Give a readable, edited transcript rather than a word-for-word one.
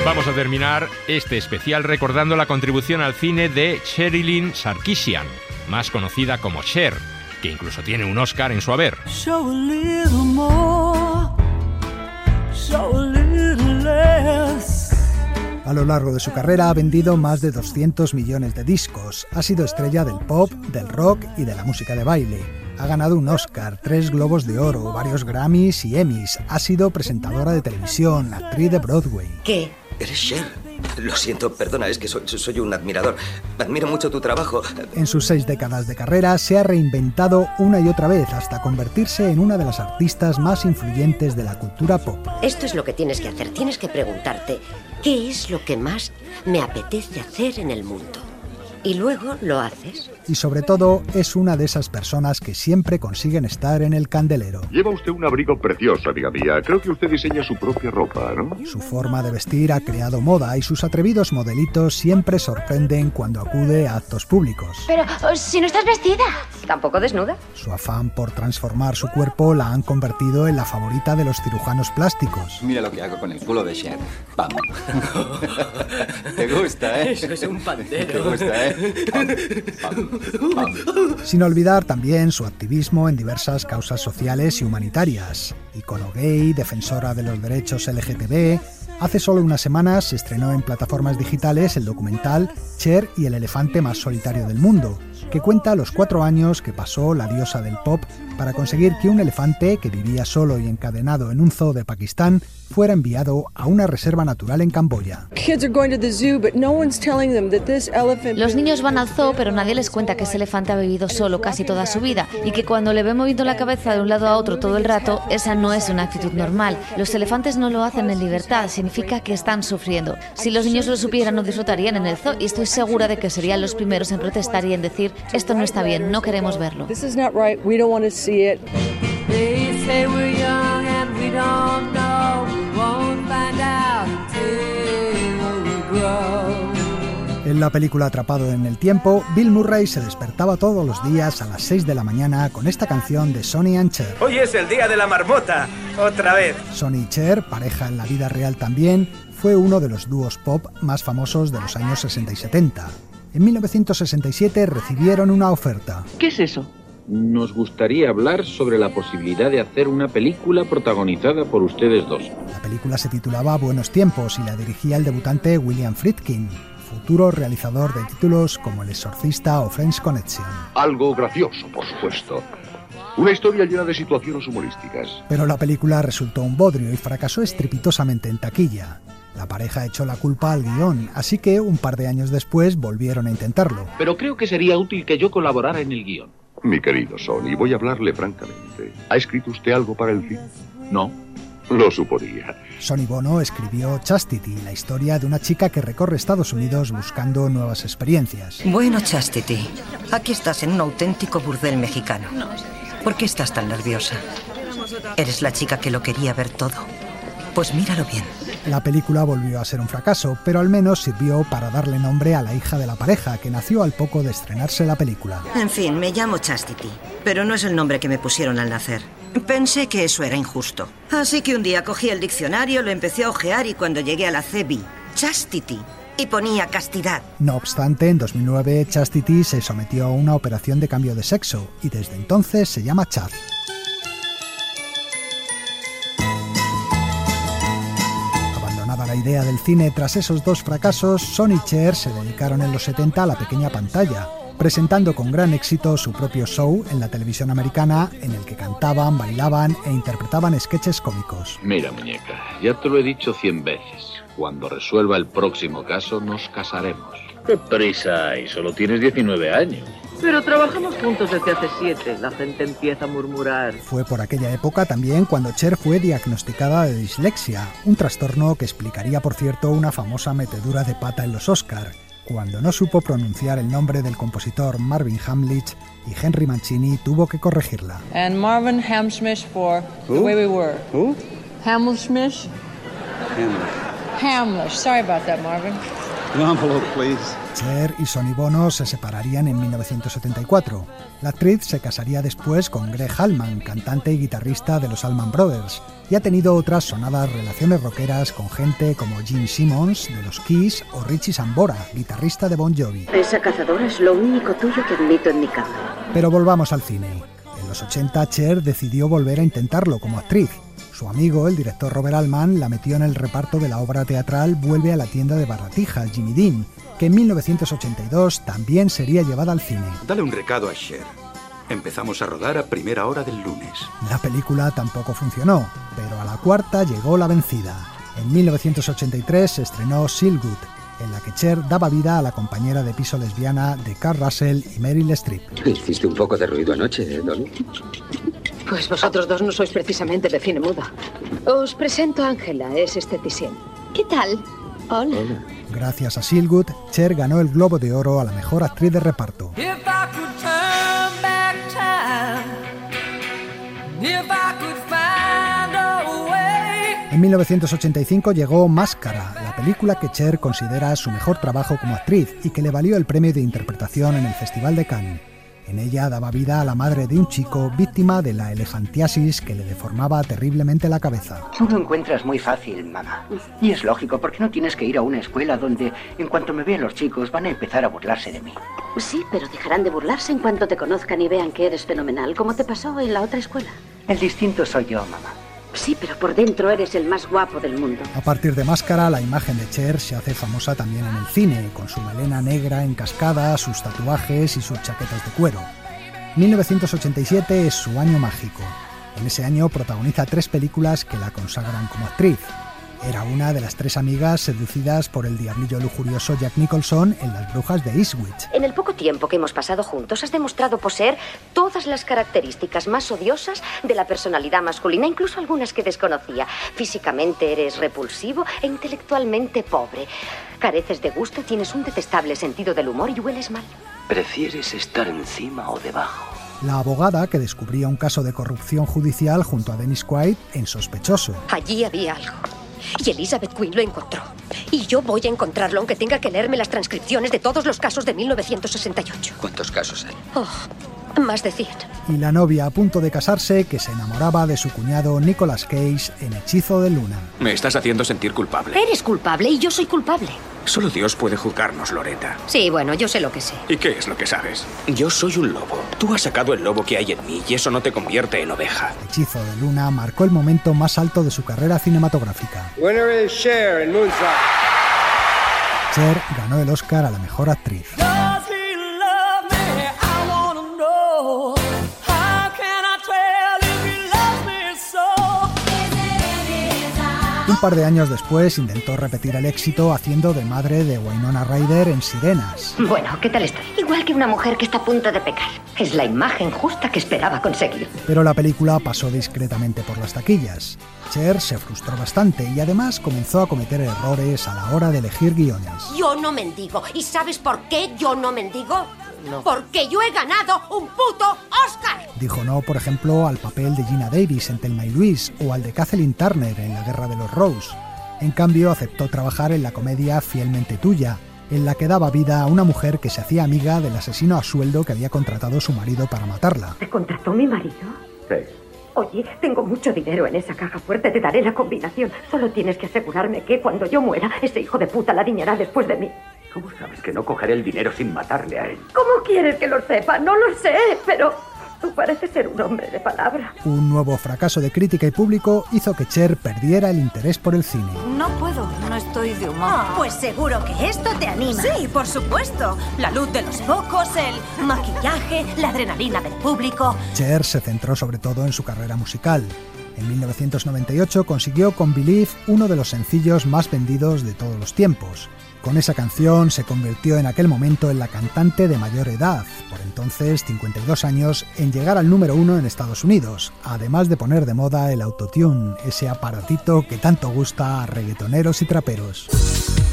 Vamos a terminar este especial recordando la contribución al cine de Sherilyn Sarkisian, más conocida como Cher, que incluso tiene un Oscar en su haber. Show a little more, show a little less. A lo largo de su carrera ha vendido más de 200 millones de discos. Ha sido estrella del pop, del rock y de la música de baile. Ha ganado un Oscar, 3 Globos de Oro, varios Grammys y Emmys. Ha sido presentadora de televisión, actriz de Broadway. ¿Qué? Eres Cher. Lo siento, perdona, es que soy un admirador. Admiro mucho tu trabajo. En sus 6 décadas de carrera se ha reinventado una y otra vez hasta convertirse en una de las artistas más influyentes de la cultura pop. Esto es lo que tienes que hacer. Tienes que preguntarte, ¿qué es lo que más me apetece hacer en el mundo? Y luego lo haces. Y sobre todo, es una de esas personas que siempre consiguen estar en el candelero. Lleva usted un abrigo precioso, amiga mía. Creo que usted diseña su propia ropa, ¿no? Su forma de vestir ha creado moda y sus atrevidos modelitos siempre sorprenden cuando acude a actos públicos. Pero si no estás vestida. ¿Tampoco desnuda? Su afán por transformar su cuerpo la han convertido en la favorita de los cirujanos plásticos. Mira lo que hago con el culo de Cher. ¡Pam! ¿Te gusta, eh? Eso es un pantero. ¿Te gusta, eh? ¡Pam! ¡Pam! ¡Pam! Sin olvidar también su activismo en diversas causas sociales y humanitarias. Icono gay, defensora de los derechos LGTB. Hace solo unas semanas se estrenó en plataformas digitales el documental Cher y el elefante más solitario del mundo, que cuenta los 4 años que pasó la diosa del pop para conseguir que un elefante que vivía solo y encadenado en un zoo de Pakistán fuera enviado a una reserva natural en Camboya. Los niños van al zoo, pero nadie les cuenta que ese elefante ha vivido solo casi toda su vida y que cuando le ve moviendo la cabeza de un lado a otro todo el rato, esa no es una actitud normal. Los elefantes no lo hacen en libertad, significa que están sufriendo. Si los niños lo supieran, no disfrutarían en el zoo y estoy segura de que serían los primeros en protestar y en decir, esto no está bien, no queremos verlo. En la película Atrapado en el tiempo, Bill Murray se despertaba todos los días a las 6 de la mañana con esta canción de Sonny and Cher. Hoy es el día de la marmota, otra vez. Sonny y Cher, pareja en la vida real también, fue uno de los dúos pop más famosos de los años 60 y 70. En 1967 recibieron una oferta. ¿Qué es eso? Nos gustaría hablar sobre la posibilidad de hacer una película protagonizada por ustedes dos. La película se titulaba Buenos tiempos y la dirigía el debutante William Friedkin, futuro realizador de títulos como El exorcista o French Connection. Algo gracioso, por supuesto. Una historia llena de situaciones humorísticas. Pero la película resultó un bodrio y fracasó estrepitosamente en taquilla. La pareja echó la culpa al guión, así que un par de años después volvieron a intentarlo. Pero creo que sería útil que yo colaborara en el guión. Mi querido Sonny, voy a hablarle francamente. ¿Ha escrito usted algo para el film? No. Lo suponía. Sonny Bono escribió Chastity, la historia de una chica que recorre Estados Unidos buscando nuevas experiencias. Bueno, Chastity, aquí estás en un auténtico burdel mexicano. ¿Por qué estás tan nerviosa? ¿Eres la chica que lo quería ver todo? Pues míralo bien. La película volvió a ser un fracaso, pero al menos sirvió para darle nombre a la hija de la pareja, que nació al poco de estrenarse la película. En fin, me llamo Chastity, pero no es el nombre que me pusieron al nacer. Pensé que eso era injusto. Así que un día cogí el diccionario, lo empecé a hojear y cuando llegué a la C vi Chastity y ponía castidad. No obstante, en 2009 Chastity se sometió a una operación de cambio de sexo y desde entonces se llama Chad. La idea del cine tras esos 2 fracasos, Sonny y Cher se dedicaron en los 70 a la pequeña pantalla, presentando con gran éxito su propio show en la televisión americana, en el que cantaban, bailaban e interpretaban sketches cómicos. Mira, muñeca, ya te lo he dicho 100 veces. Cuando resuelva el próximo caso, nos casaremos. ¡Qué prisa hay! Solo tienes 19 años. Pero trabajamos juntos desde hace 7. La gente empieza a murmurar. Fue por aquella época también cuando Cher fue diagnosticada de dislexia, un trastorno que explicaría, por cierto, una famosa metedura de pata en los Oscar, cuando no supo pronunciar el nombre del compositor Marvin Hamlisch y Henry Mancini tuvo que corregirla. And Marvin Hamlisch for The Way We Were. Who? Hamlisch. Hamlisch. Sorry about that, Marvin. Cher y Sonny Bono se separarían en 1974. La actriz se casaría después con Greg Allman, cantante y guitarrista de los Allman Brothers, y ha tenido otras sonadas relaciones rockeras con gente como Gene Simmons, de los Kiss, o Richie Sambora, guitarrista de Bon Jovi. Esa cazadora es lo único tuyo que admito en mi cama. Pero volvamos al cine. En los 80, Cher decidió volver a intentarlo como actriz. Su amigo, el director Robert Altman, la metió en el reparto de la obra teatral Vuelve a la tienda de barratijas, Jimmy Dean, que en 1982 también sería llevada al cine. Dale un recado a Cher. Empezamos a rodar a primera hora del lunes. La película tampoco funcionó, pero a la cuarta llegó la vencida. En 1983 se estrenó Silgood, en la que Cher daba vida a la compañera de piso lesbiana de Kurt Russell y Meryl Streep. Hiciste un poco de ruido anoche, Dolly. Pues vosotros dos no sois precisamente de cine muda. Os presento a Ángela, es esteticien. ¿Qué tal? Hola. Gracias a Silgood, Cher ganó el Globo de Oro a la mejor actriz de reparto. En 1985 llegó Máscara, la película que Cher considera su mejor trabajo como actriz y que le valió el premio de interpretación en el Festival de Cannes. En ella daba vida a la madre de un chico víctima de la elefantiasis que le deformaba terriblemente la cabeza. Tú lo encuentras muy fácil, mamá. Y es lógico, porque no tienes que ir a una escuela donde, en cuanto me vean los chicos, van a empezar a burlarse de mí. Sí, pero dejarán de burlarse en cuanto te conozcan y vean que eres fenomenal, como te pasó en la otra escuela. El distinto soy yo, mamá. Sí, pero por dentro eres el más guapo del mundo. A partir de Máscara, la imagen de Cher se hace famosa también en el cine, con su melena negra encascada, sus tatuajes y sus chaquetas de cuero. 1987 es su año mágico. En ese año protagoniza 3 películas que la consagran como actriz. Era una de las 3 amigas seducidas por el diablillo lujurioso Jack Nicholson en Las brujas de Eastwick. En el poco tiempo que hemos pasado juntos, has demostrado poseer todas las características más odiosas de la personalidad masculina, incluso algunas que desconocía. Físicamente eres repulsivo e intelectualmente pobre. Careces de gusto, tienes un detestable sentido del humor y hueles mal. ¿Prefieres estar encima o debajo? La abogada que descubría un caso de corrupción judicial junto a Dennis Quaid en Sospechoso. Allí había algo. Y Elizabeth Quinn lo encontró. Y yo voy a encontrarlo, aunque tenga que leerme las transcripciones de todos los casos de 1968. ¿Cuántos casos hay? Oh, más de 100. Y la novia a punto de casarse que se enamoraba de su cuñado Nicolas Cage en Hechizo de Luna. Me estás haciendo sentir culpable. Eres culpable y yo soy culpable. Solo Dios puede juzgarnos, Loretta. Sí, bueno, yo sé lo que sé. ¿Y qué es lo que sabes? Yo soy un lobo. Tú has sacado el lobo que hay en mí y eso no te convierte en oveja. Hechizo de Luna marcó el momento más alto de su carrera cinematográfica. Winner is Cher en Moonstruck. Cher ganó el Oscar a la mejor actriz. Un par de años después intentó repetir el éxito haciendo de madre de Winona Ryder en Sirenas. Bueno, ¿qué tal estoy? Igual que una mujer que está a punto de pecar. Es la imagen justa que esperaba conseguir. Pero la película pasó discretamente por las taquillas. Cher se frustró bastante y además comenzó a cometer errores a la hora de elegir guiones. Yo no mendigo. ¿Y sabes por qué yo no mendigo? No. Porque yo he ganado un puto Oscar. Dijo no, por ejemplo, al papel de Gina Davis en Thelma y Louise o al de Kathleen Turner en La Guerra de los Rose. En cambio, aceptó trabajar en la comedia Fielmente Tuya, en la que daba vida a una mujer que se hacía amiga del asesino a sueldo que había contratado su marido para matarla. ¿Te contrató mi marido? Sí. Oye, tengo mucho dinero en esa caja fuerte, te daré la combinación. Solo tienes que asegurarme que cuando yo muera, ese hijo de puta la diñará después de mí. ¿Cómo sabes que no cogeré el dinero sin matarle a él? ¿Cómo quieres que lo sepa? No lo sé, pero tú pareces ser un hombre de palabra. Un nuevo fracaso de crítica y público hizo que Cher perdiera el interés por el cine. No puedo, no estoy de humor. Pues seguro que esto te anima. Sí, por supuesto. La luz de los focos, el maquillaje, la adrenalina del público. Cher se centró sobre todo en su carrera musical. En 1998 consiguió con Believe uno de los sencillos más vendidos de todos los tiempos. Con esa canción se convirtió en aquel momento en la cantante de mayor edad, por entonces 52 años, en llegar al número 1 en Estados Unidos, además de poner de moda el autotune, ese aparatito que tanto gusta a reggaetoneros y traperos.